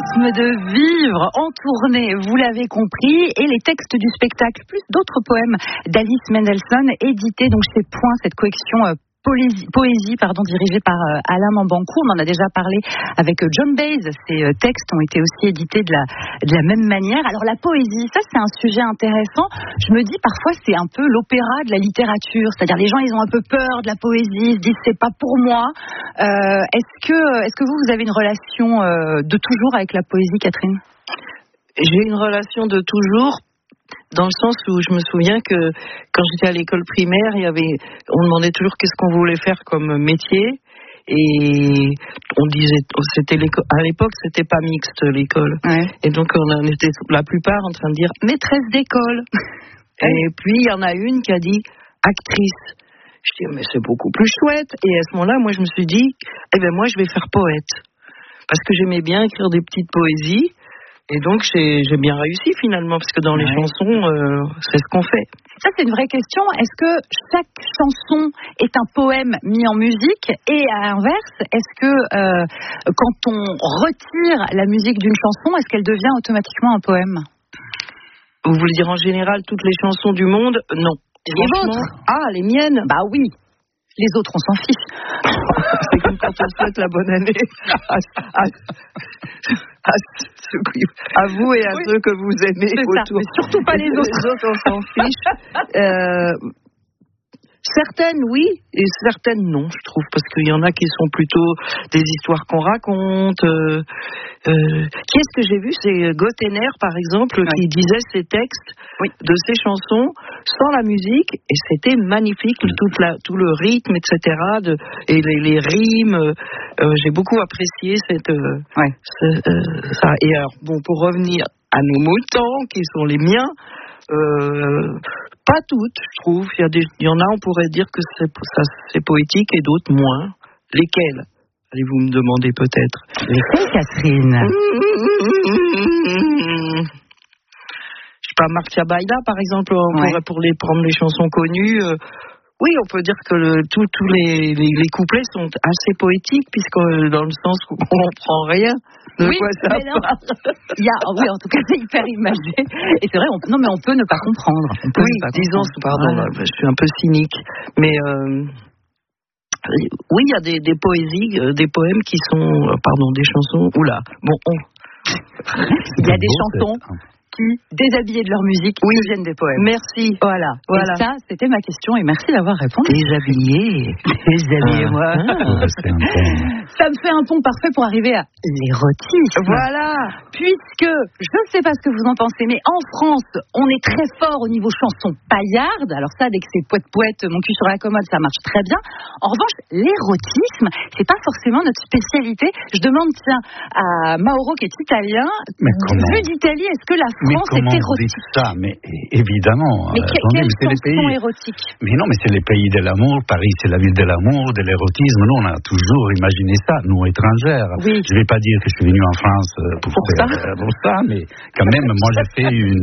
L'érotisme de vivre en tournée, vous l'avez compris, et les textes du spectacle, plus d'autres poèmes d'Alice Mendelssohn, édités donc chez Point, cette collection poésie dirigée par Alain Mambancourt. On en a déjà parlé avec John Baez. Ces textes ont été aussi édités de la même manière. Alors la poésie, ça c'est un sujet intéressant. Je me dis parfois c'est un peu l'opéra de la littérature. C'est-à-dire les gens ils ont un peu peur de la poésie, ils se disent c'est pas pour moi. Est-ce que vous avez une relation de toujours avec la poésie, Catherine ? J'ai une relation de toujours. Dans le sens où je me souviens que quand j'étais à l'école primaire, on demandait toujours qu'est-ce qu'on voulait faire comme métier, et on disait, à l'époque c'était pas mixte l'école, ouais. Et donc on était la plupart en train de dire maîtresse d'école. Et puis il y en a une qui a dit actrice. Je dis mais c'est beaucoup plus chouette. Et à ce moment-là, moi je me suis dit, moi je vais faire poète, parce que j'aimais bien écrire des petites poésies. Et donc, j'ai bien réussi finalement, parce que dans les chansons, c'est ce qu'on fait. Ça, c'est une vraie question. Est-ce que chaque chanson est un poème mis en musique ? Et à l'inverse, est-ce que quand on retire la musique d'une chanson, est-ce qu'elle devient automatiquement un poème ? Vous voulez dire en général toutes les chansons du monde ? Non. Les vôtres ? Ah, les miennes ? Bah oui. Les autres, on s'en fiche. C'est comme quand on souhaite la bonne année à vous et à ceux que vous aimez autour. Mais surtout pas les autres. Les autres, on s'en fiche. Certaines, oui, et certaines, non, je trouve, parce qu'il y en a qui sont plutôt des histoires qu'on raconte. Qu'est-ce que j'ai vu ? C'est Gottener, par exemple, qui disait ses textes de ses chansons sans la musique, et c'était magnifique, tout le rythme, etc., et les rimes. J'ai beaucoup apprécié ça. Et alors, pour revenir à nos moutons, qui sont les miens, pas toutes, je trouve. Il y en a, on pourrait dire que c'est poétique, et d'autres moins. Lesquelles ? Allez-vous me demander peut-être. Lesquelles, Catherine ? Je sais pas, Marcia Baila, par exemple, pour prendre les chansons connues. Oui, on peut dire que tous les couplets sont assez poétiques, puisque dans le sens où on comprend rien. De quoi ça parle. Oui, en tout cas, c'est hyper imagé. Et c'est vrai, on peut ne pas comprendre. Pardon, je suis un peu cynique. Mais oui, il y a des poésies, des poèmes qui sont, des chansons. Oula, il y a des chansons qui, déshabillés de leur musique, deviennent des poèmes. Merci. Voilà. Et ça, c'était ma question, et merci d'avoir répondu. Déshabillez-moi. Ça me fait un pont parfait pour arriver à l'érotisme. Voilà. Puisque, je ne sais pas ce que vous en pensez, mais en France, on est très fort au niveau chanson paillarde. Alors ça, dès que c'est poète, mon cul sur la commode, ça marche très bien. En revanche, l'érotisme, c'est pas forcément notre spécialité. Je demande, à Mauro, qui est italien, vu d'Italie, est-ce que la France est érotique ? Ça, mais évidemment. Mais quelles chansons érotiques ? Mais non, mais c'est les pays de l'amour. Paris, c'est la ville de l'amour, de l'érotisme. Nous, on a toujours imaginé ça, nous étrangères. Oui. Je ne vais pas dire que je suis venu en France pour ça, mais quand même, moi, j'ai fait une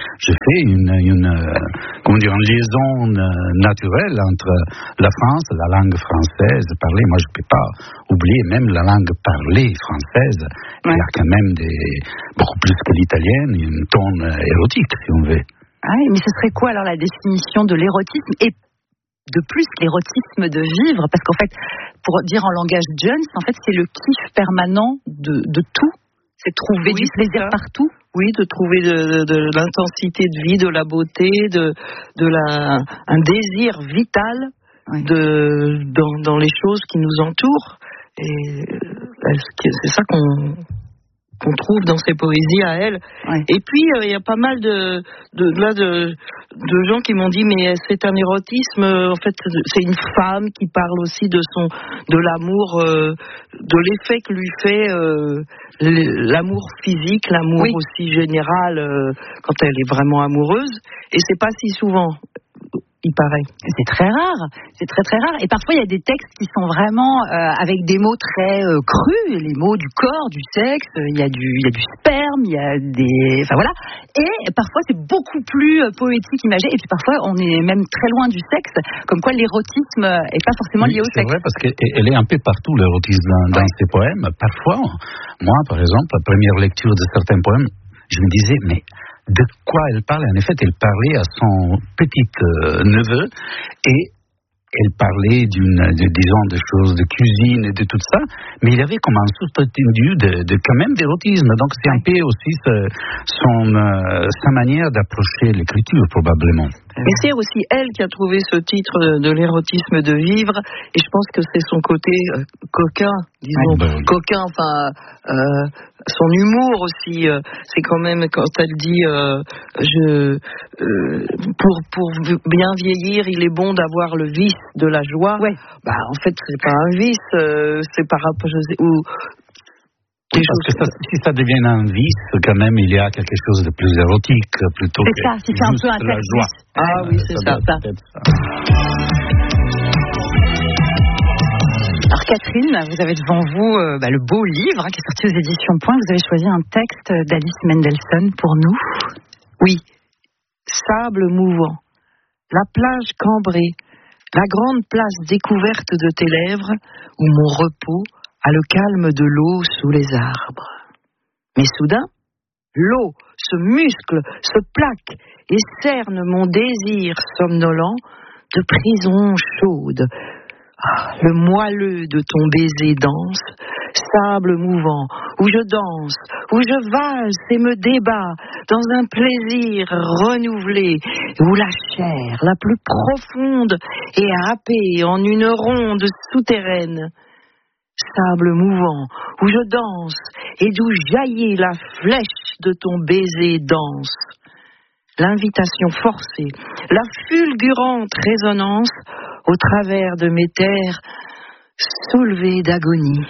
liaison naturelle entre la France, la langue française parlée. Moi, je ne peux pas oublier même la langue parlée française. Il y a quand même beaucoup plus que l'italienne, une tonne érotique, si on veut. Ah oui, mais ce serait quoi alors la définition de l'érotisme et de plus l'érotisme de vivre ? Parce qu'en fait, pour dire en langage Jones, en fait, c'est le kiff permanent de tout. C'est trouver du plaisir partout. Oui, de trouver de l'intensité de vie, de la beauté, un désir vital dans les choses qui nous entourent. Et c'est ça qu'on trouve dans ses poésies à elle. Et puis il y a pas mal de gens qui m'ont dit mais c'est un érotisme, en fait c'est une femme qui parle aussi de l'amour, de l'effet que lui fait l'amour physique, l'amour aussi général quand elle est vraiment amoureuse, et c'est pas si souvent. il paraît. C'est très rare, c'est très très rare. Et parfois il y a des textes qui sont vraiment avec des mots très crus, les mots du corps, du sexe. Il y a du sperme, il y a des, enfin voilà. Et parfois c'est beaucoup plus poétique, imagé. Et puis parfois on est même très loin du sexe, comme quoi l'érotisme est pas forcément lié au sexe. C'est vrai parce qu'elle est un peu partout l'érotisme dans ses poèmes. Parfois, moi par exemple, la première lecture de certains poèmes, je me disais mais de quoi elle parle? En effet, elle parlait à son petit neveu et elle parlait disons, de choses de cuisine et de tout ça, mais il y avait comme un sous-entendu de quand même d'érotisme. Donc c'est un peu aussi sa manière d'approcher l'écriture, probablement. Mais c'est aussi elle qui a trouvé ce titre de l'érotisme de vivre, et je pense que c'est son côté coquin, disons, coquin, enfin, son humour aussi. C'est quand même quand elle dit, pour bien vieillir, il est bon d'avoir le vice de la joie. Ouais. Bah, en fait, c'est pas un vice, c'est par rapport, oui, parce que si ça devient un vice, quand même, il y a quelque chose de plus érotique plutôt que ça, si c'est un peu un la joie. Ah oui, c'est ça. Alors Catherine, vous avez devant vous le beau livre qui est sorti aux éditions Point. Vous avez choisi un texte d'Alice Mendelssohn pour nous. Oui, sable mouvant, la plage cambrée, la grande place découverte de tes lèvres, où mon repos a le calme de l'eau sous les arbres. Mais soudain, l'eau se muscle, se plaque et cerne mon désir somnolent de prison chaude. Ah, le moelleux de ton baiser danse, sable mouvant, où je danse, où je valse et me débat dans un plaisir renouvelé, où la chair la plus profonde est happée en une ronde souterraine. Sable mouvant, où je danse et d'où jaillit la flèche de ton baiser dense. L'invitation forcée, la fulgurante résonance au travers de mes terres soulevées d'agonie.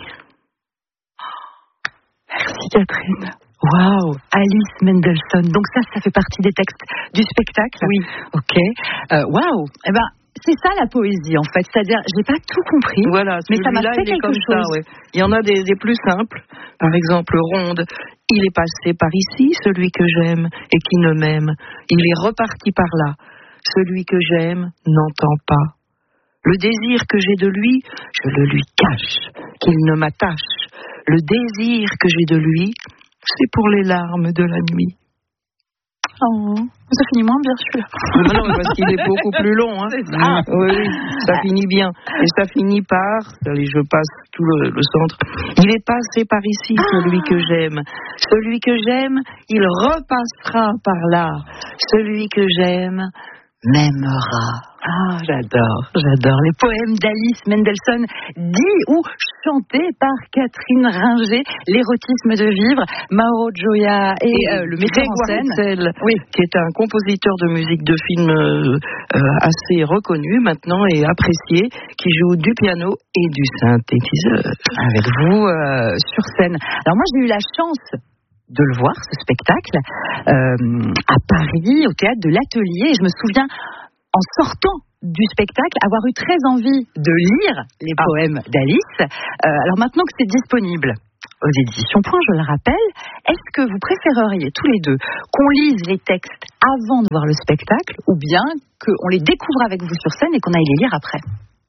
Merci Catherine. Waouh, Alice Mendelssohn. Donc ça fait partie des textes du spectacle. Oui. Ok. Waouh. Eh ben. C'est ça la poésie en fait, c'est-à-dire j'ai pas tout compris, voilà, mais ça m'a fait quelque chose. Ça, ouais. Il y en a des plus simples, par exemple Ronde. Il est passé par ici, celui que j'aime et qui ne m'aime. Il est reparti par là, celui que j'aime n'entend pas. Le désir que j'ai de lui, je le lui cache, qu'il ne m'attache. Le désir que j'ai de lui, c'est pour les larmes de la nuit. Oh, ça finit moins bien celui-là. Non, parce qu'il est beaucoup plus long. Hein. Ah. Oui, ça finit bien. Et ça finit par, allez, je passe tout le centre. Il est passé par ici, celui que j'aime. Celui que j'aime, il repassera par là. Celui que j'aime m'aimera. Ah, j'adore. Les poèmes d'Alice Mendelssohn, dits ou chantés par Catherine Ringer, l'érotisme de vivre, Mauro Gioia et le metteur en scène. Oui, qui est un compositeur de musique de film assez reconnu maintenant et apprécié, qui joue du piano et du synthétiseur. Avec vous sur scène. Alors moi j'ai eu la chance de le voir, ce spectacle, à Paris, au théâtre de l'Atelier. Et je me souviens, en sortant du spectacle, avoir eu très envie de lire les poèmes d'Alice. Alors maintenant que c'est disponible aux éditions Point, je le rappelle, est-ce que vous préféreriez tous les deux qu'on lise les textes avant de voir le spectacle ou bien qu'on les découvre avec vous sur scène et qu'on aille les lire après?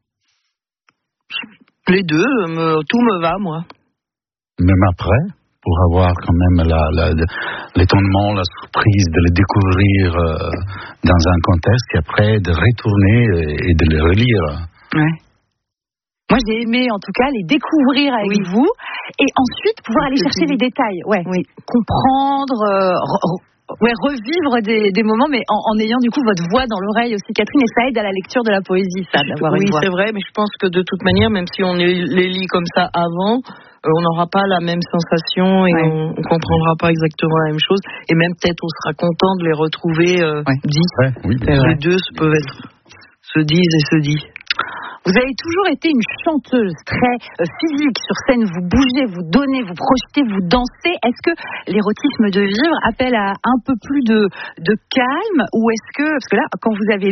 Les deux, tout me va, moi. Même après, pour avoir quand même l'étonnement, la surprise de le découvrir dans un contexte et après de retourner et de le relire. Ouais. Moi, j'ai aimé, en tout cas, les découvrir avec vous et ensuite pouvoir aller chercher les détails. Ouais. Oui. Comprendre, revivre des moments, mais en ayant du coup votre voix dans l'oreille aussi, Catherine, et ça aide à la lecture de la poésie, ça, d'avoir une voix. Oui, c'est vrai, mais je pense que de toute manière, même si on les lit comme ça avant, on n'aura pas la même sensation et on ne comprendra pas exactement la même chose. Et même peut-être on sera content de les retrouver dits. Ouais, oui, les deux se disent et se dit. Vous avez toujours été une chanteuse très physique sur scène, vous bougez, vous donnez, vous projetez, vous dansez. Est-ce que l'érotisme de vivre appelle à un peu plus de calme ou est-ce que, parce que là, quand vous avez lu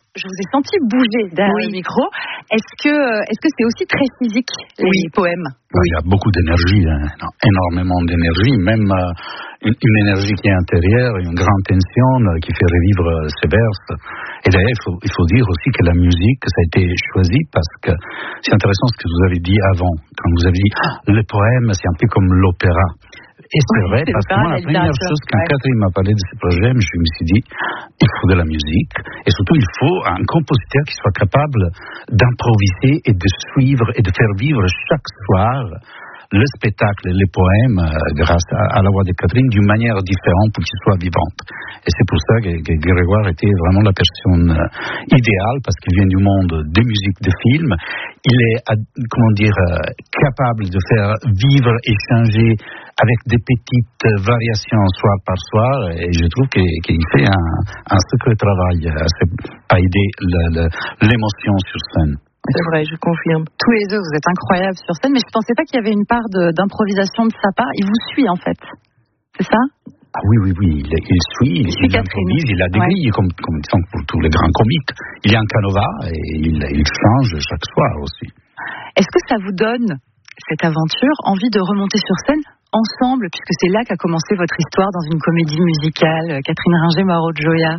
je vous ai senti bouger derrière le micro. Est-ce que c'est aussi très physique, les poèmes? Il y a beaucoup d'énergie, énormément d'énergie, même une énergie qui est intérieure, une grande tension qui fait revivre ces vers. Et d'ailleurs, il faut dire aussi que la musique, ça a été choisi parce que c'est intéressant ce que vous avez dit avant, quand vous avez dit le poème, c'est un peu comme l'opéra. Et c'est vrai, parce que moi, la première chose, quand Catherine m'a parlé de ce projet, je me suis dit, il faut de la musique, et surtout, il faut un compositeur qui soit capable d'improviser et de suivre et de faire vivre chaque soir le spectacle, les poèmes, grâce à la voix de Catherine, d'une manière différente pour qu'ils soient vivantes. Et c'est pour ça que Grégoire était vraiment la personne idéale, parce qu'il vient du monde des musiques de films. Il est, capable de faire vivre et changer avec des petites variations soir par soir, et je trouve qu'il fait un sacré travail à aider l'émotion sur scène. C'est vrai, je confirme. Tous les deux, vous êtes incroyables sur scène, mais je ne pensais pas qu'il y avait une part d'improvisation de sa part. Il vous suit, en fait. C'est ça? Ah oui. Il suit, il improvise, il a des grilles, comme pour tous les grands comiques. Il y a un canevas et il change chaque soir aussi. Est-ce que ça vous donne, cette aventure, envie de remonter sur scène ensemble, puisque c'est là qu'a commencé votre histoire dans une comédie musicale, Catherine Ringer, Mauro Gioia?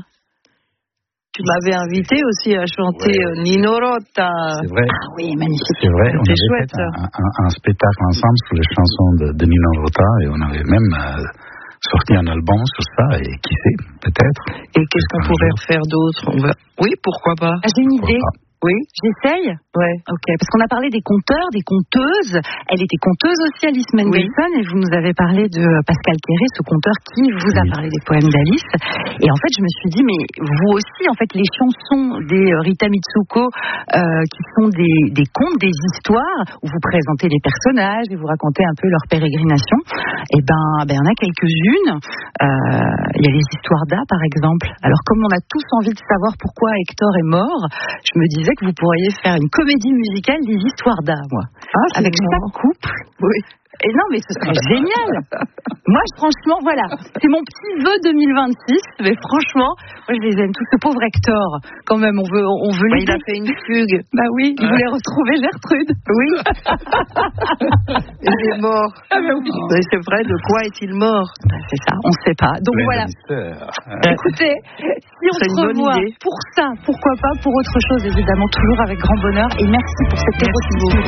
Tu m'avais invité aussi à chanter Nino Rota. C'est vrai. Ah oui, magnifique. C'est vrai, on avait chouette, fait un spectacle ensemble sur les chansons de Nino Rota et on avait même sorti un album sur ça, et qui sait, peut-être. Et qu'est-ce qu'on pourrait refaire d'autre? Oui, pourquoi pas. J'ai une idée. Oui. J'essaye? Ouais. Ok, parce qu'on a parlé des conteurs, des conteuses. Elle était conteuse aussi, Alice Mendelssohn, et vous nous avez parlé de Pascal Quéré, ce conteur qui vous a parlé des poèmes d'Alice. Et en fait, je me suis dit, mais vous aussi, en fait, les chansons des Rita Mitsuko, qui sont des contes, des histoires, où vous présentez les personnages et vous racontez un peu leur pérégrination, et ben, il y en a quelques-unes. Il y a les histoires d'A, par exemple. Alors, comme on a tous envie de savoir pourquoi Hector est mort, je me disais que vous pourriez faire une comédie musicale des histoires d'A, moi. Avec chaque couple. Oui. Et non, mais ce serait génial. Moi, franchement, voilà. C'est mon petit vœu 2026. Mais franchement, moi, je les aime tous. Ce pauvre Hector, quand même, on veut il a fait une fugue. Bah oui, il voulait retrouver Gertrude. Oui. Il est mort. Ah bah oui. Mais c'est vrai, de quoi est-il mort? C'est ça, on ne sait pas. Donc voilà. Écoutez, si on se revoit pour ça, pourquoi pas pour autre chose, évidemment, toujours avec grand bonheur. Et merci pour cette érotique.